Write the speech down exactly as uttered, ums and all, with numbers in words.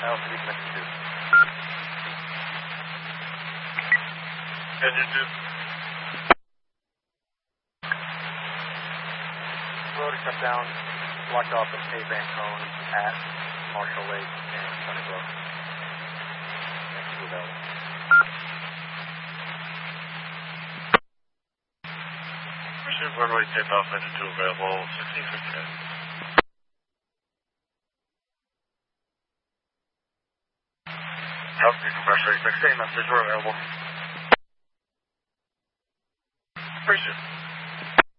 L C D connected two. Engine two. Road shut down. Watch off of A-band cone at Marshall Lake and Sunnybrook. Next to that. Pursuit runway takeoff, engine two available, sixteen fifty-nine. Altitude compressor, next day message, we're available. Pursuit.